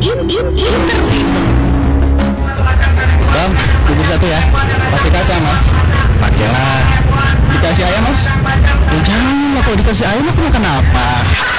Intermezzo. Bang, bubur satu ya. Pakai kacang mas. Pakai lah. Dikasih ayam mas? Jangan lah, kalau dikasih ayam aku makan apa?